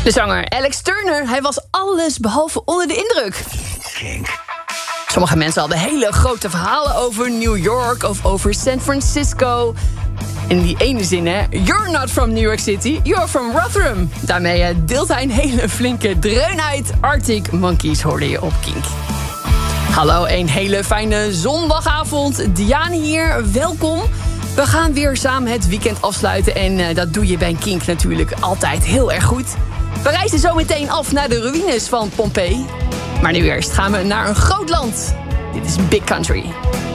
De zanger Alex Turner, hij was alles behalve onder de indruk. Sommige mensen hadden hele grote verhalen over New York of over San Francisco. In die ene zin, hè. You're not from New York City, you're from Rotherham. Daarmee deelt hij een hele flinke dreun uit. Arctic Monkeys hoorde je op Kink. Hallo, een hele fijne zondagavond. Diane hier, welkom. We gaan weer samen het weekend afsluiten. En dat doe je bij Kink natuurlijk altijd heel erg goed. We reizen zo meteen af naar de ruïnes van Pompeii. Maar nu eerst gaan we naar een groot land. Dit is Big Country.